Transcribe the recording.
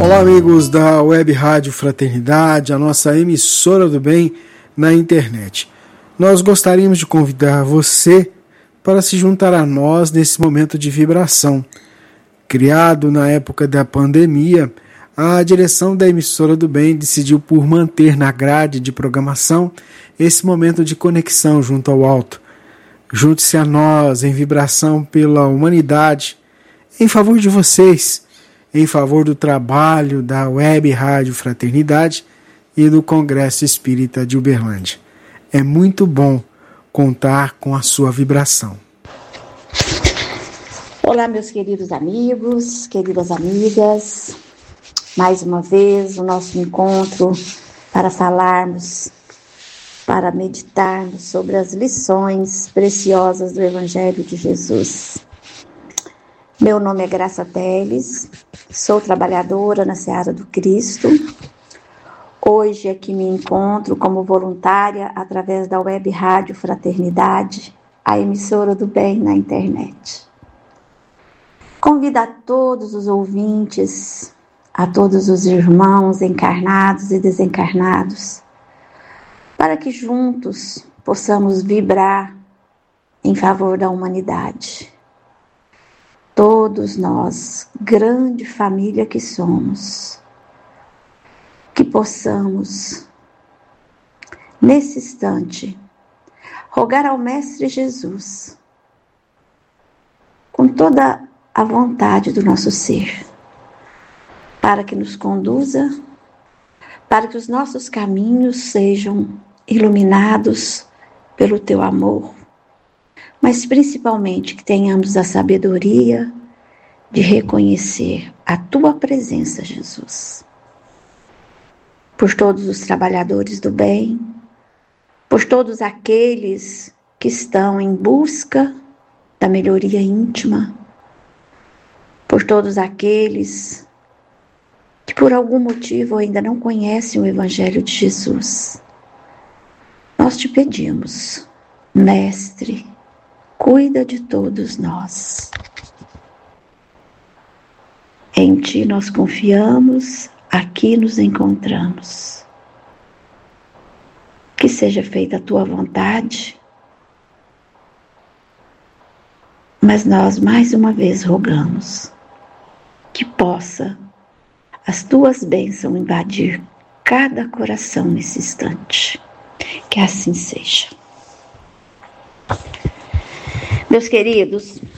Olá, amigos da Web Rádio Fraternidade, a nossa emissora do bem na internet. Nós gostaríamos de convidar você para se juntar a nós nesse momento de vibração. Criado na época da pandemia, a direção da emissora do bem decidiu por manter na grade de programação esse momento de conexão junto ao alto. Junte-se a nós em vibração pela humanidade, em favor de vocês, em favor do trabalho da Web Rádio Fraternidade e do Congresso Espírita de Uberlândia. É muito bom contar com a sua vibração. Olá, meus queridos amigos, queridas amigas. Mais uma vez, o nosso encontro para falarmos, para meditarmos sobre as lições preciosas do Evangelho de Jesus. Meu nome é Graça Teles, sou trabalhadora na Seara do Cristo. Hoje aqui me encontro como voluntária através da Web Rádio Fraternidade, a emissora do bem na internet. Convido a todos os ouvintes, a todos os irmãos encarnados e desencarnados, para que juntos possamos vibrar em favor da humanidade. Todos nós, grande família que somos, que possamos, nesse instante, rogar ao Mestre Jesus, com toda a vontade do nosso ser, para que nos conduza, para que os nossos caminhos sejam iluminados pelo Teu amor, mas principalmente que tenhamos a sabedoria de reconhecer a Tua presença, Jesus. Por todos os trabalhadores do bem, por todos aqueles que estão em busca da melhoria íntima, por todos aqueles que por algum motivo ainda não conhecem o Evangelho de Jesus. Nós te pedimos, Mestre, cuida de todos nós. Em Ti nós confiamos, aqui nos encontramos. Que seja feita a Tua vontade, mas nós mais uma vez rogamos que possa as Tuas bênçãos invadir cada coração nesse instante. Que assim seja. Meus queridos,